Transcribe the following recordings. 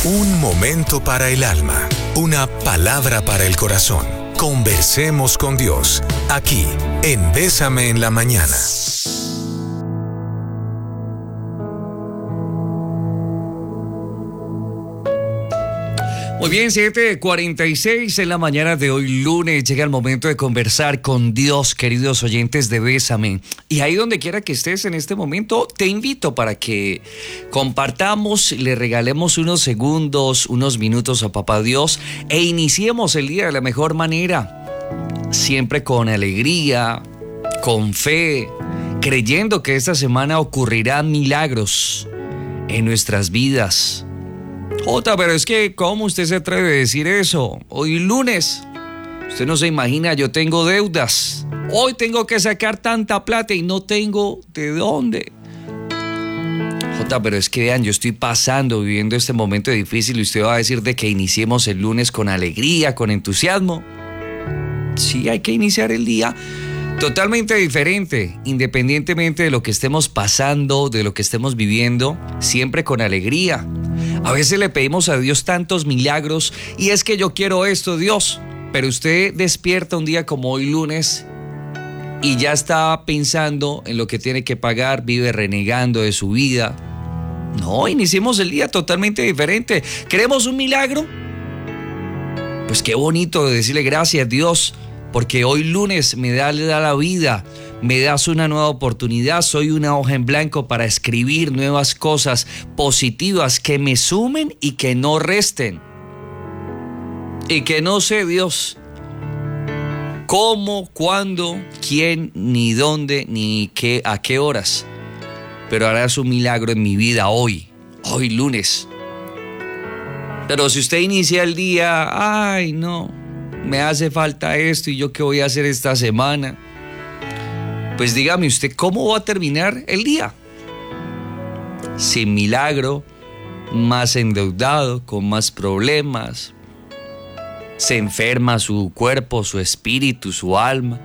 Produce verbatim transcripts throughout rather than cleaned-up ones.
Un momento para el alma, una palabra para el corazón. Conversemos con Dios, aquí en Bésame en la Mañana. Muy bien, siete cuarenta y seis en la mañana de hoy lunes. Llega el momento de conversar con Dios, queridos oyentes de Bésame. Y ahí donde quiera que estés en este momento, te invito para que compartamos, le regalemos unos segundos, unos minutos a Papá Dios e iniciemos el día de la mejor manera. Siempre con alegría, con fe, creyendo que esta semana ocurrirán milagros en nuestras vidas. Jota, pero es que, ¿cómo usted se atreve a decir eso? Hoy lunes, usted no se imagina, yo tengo deudas. Hoy tengo que sacar tanta plata y no tengo de dónde. Jota, pero es que vean, yo estoy pasando, viviendo este momento difícil y usted va a decir de que iniciemos el lunes con alegría, con entusiasmo. Sí, hay que iniciar el día totalmente diferente, independientemente de lo que estemos pasando, de lo que estemos viviendo, siempre con alegría. A veces le pedimos a Dios tantos milagros y es que yo quiero esto, Dios, pero usted despierta un día como hoy lunes y ya está pensando en lo que tiene que pagar, vive renegando de su vida. No, iniciemos el día totalmente diferente. ¿Queremos un milagro? Pues qué bonito decirle gracias, Dios, porque hoy lunes me da, le da la vida, me das una nueva oportunidad, soy una hoja en blanco para escribir nuevas cosas positivas que me sumen y que no resten. Y que no sé, Dios, cómo, cuándo, quién, ni dónde, ni qué, a qué horas. Pero harás un milagro en mi vida hoy, hoy lunes. Pero si usted inicia el día, ay no, me hace falta esto y yo qué voy a hacer esta semana. Pues dígame usted, ¿cómo va a terminar el día? Sin milagro, más endeudado, con más problemas. Se enferma su cuerpo, su espíritu, su alma.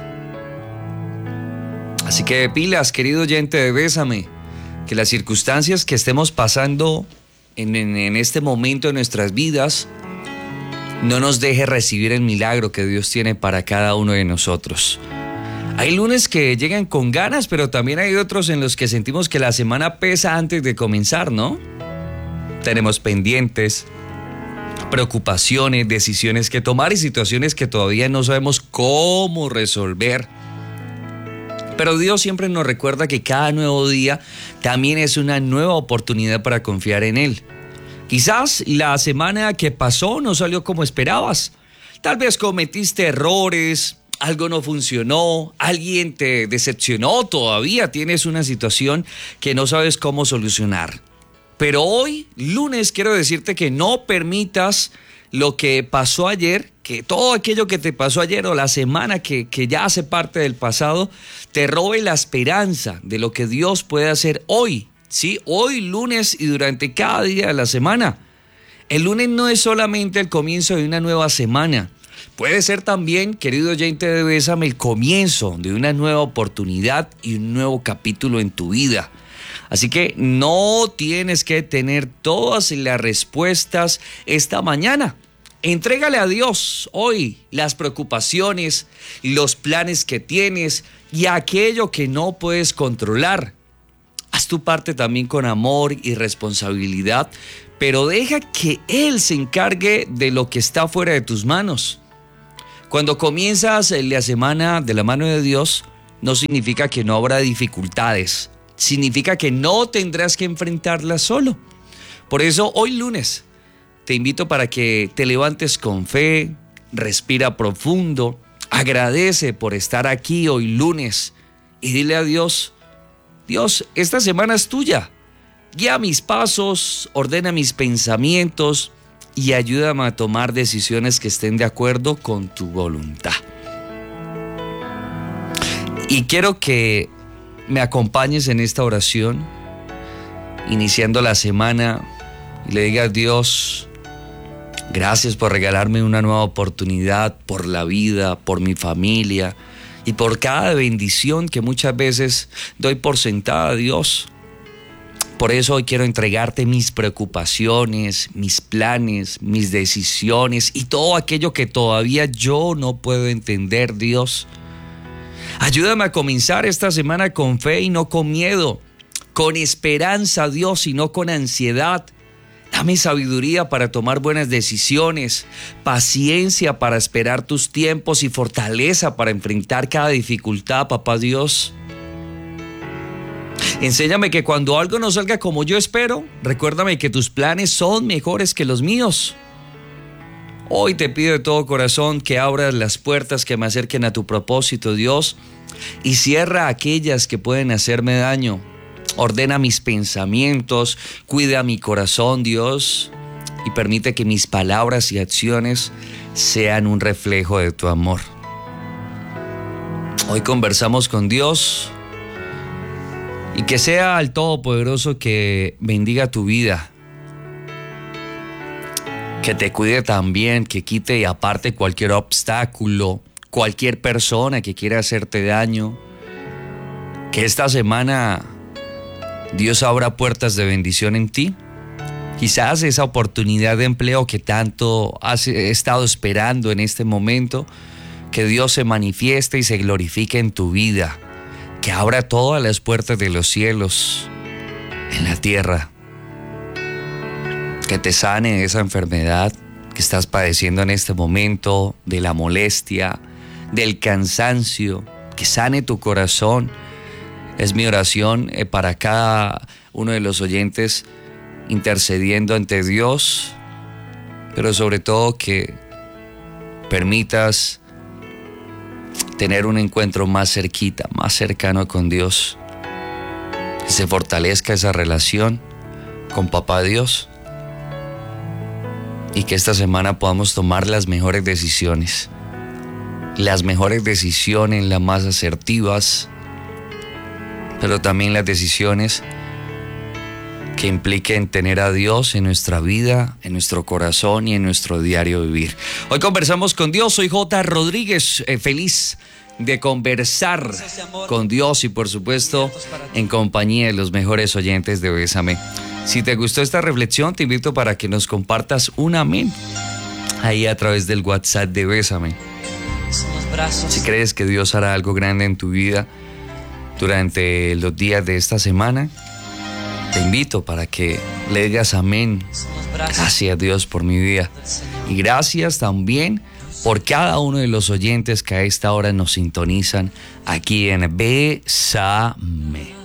Así que de pilas, querido oyente de Bésame, que las circunstancias que estemos pasando en, en, en este momento de nuestras vidas no nos deje recibir el milagro que Dios tiene para cada uno de nosotros. Hay lunes que llegan con ganas, pero también hay otros en los que sentimos que la semana pesa antes de comenzar, ¿no? Tenemos pendientes, preocupaciones, decisiones que tomar y situaciones que todavía no sabemos cómo resolver. Pero Dios siempre nos recuerda que cada nuevo día también es una nueva oportunidad para confiar en Él. Quizás la semana que pasó no salió como esperabas. Tal vez cometiste errores, algo no funcionó, alguien te decepcionó, todavía tienes una situación que no sabes cómo solucionar. Pero hoy, lunes, quiero decirte que no permitas lo que pasó ayer, que todo aquello que te pasó ayer o la semana que, que ya hace parte del pasado, te robe la esperanza de lo que Dios puede hacer hoy. Sí, hoy lunes y durante cada día de la semana. El lunes no es solamente el comienzo de una nueva semana. Puede ser también, querido oyente de Bésame, el comienzo de una nueva oportunidad y un nuevo capítulo en tu vida. Así que no tienes que tener todas las respuestas esta mañana. Entrégale a Dios hoy las preocupaciones, los planes que tienes y aquello que no puedes controlar. Haz tu parte también con amor y responsabilidad, pero deja que Él se encargue de lo que está fuera de tus manos. Cuando comienzas la semana de la mano de Dios, no significa que no habrá dificultades, significa que no tendrás que enfrentarlas solo. Por eso hoy lunes te invito para que te levantes con fe, respira profundo, agradece por estar aquí hoy lunes y dile a Dios: Dios, esta semana es tuya. Guía mis pasos, ordena mis pensamientos y ayúdame a tomar decisiones que estén de acuerdo con tu voluntad. Y quiero que me acompañes en esta oración, iniciando la semana, y le digas: Dios, gracias por regalarme una nueva oportunidad, por la vida, por mi familia y por cada bendición que muchas veces doy por sentada, Dios. Por eso hoy quiero entregarte mis preocupaciones, mis planes, mis decisiones y todo aquello que todavía yo no puedo entender, Dios. Ayúdame a comenzar esta semana con fe y no con miedo, con esperanza, Dios, y no con ansiedad. Dame sabiduría para tomar buenas decisiones, paciencia para esperar tus tiempos y fortaleza para enfrentar cada dificultad, papá Dios. Enséñame que cuando algo no salga como yo espero, recuérdame que tus planes son mejores que los míos. Hoy te pido de todo corazón que abras las puertas que me acerquen a tu propósito, Dios, y cierra aquellas que pueden hacerme daño. Ordena mis pensamientos, cuida mi corazón, Dios, y permite que mis palabras y acciones sean un reflejo de tu amor. Hoy conversamos con Dios. Y que sea el Todopoderoso que bendiga tu vida, que te cuide también, que quite y aparte cualquier obstáculo, cualquier persona que quiera hacerte daño. Que esta semana Dios abra puertas de bendición en ti. Quizás esa oportunidad de empleo que tanto has estado esperando en este momento, que Dios se manifieste y se glorifique en tu vida. Que abra todas las puertas de los cielos en la tierra. Que te sane de esa enfermedad que estás padeciendo en este momento, de la molestia, del cansancio. Que sane tu corazón. Es mi oración eh, para cada uno de los oyentes, intercediendo ante Dios, pero sobre todo que permitas tener un encuentro más cerquita, más cercano con Dios. Que se fortalezca esa relación con Papá Dios. Y que esta semana podamos tomar las mejores decisiones. Las mejores decisiones, las más asertivas. Pero también las decisiones que impliquen tener a Dios en nuestra vida, en nuestro corazón y en nuestro diario vivir. Hoy conversamos con Dios, soy J. Rodríguez, eh, feliz de conversar con Dios y por supuesto en compañía de los mejores oyentes de Bésame. Si te gustó esta reflexión, te invito para que nos compartas un amén ahí a través del WhatsApp de Bésame. Si crees que Dios hará algo grande en tu vida durante los días de esta semana, te invito para que le digas amén. Gracias, Dios, por mi vida. Y gracias también por cada uno de los oyentes que a esta hora nos sintonizan aquí en Bésame.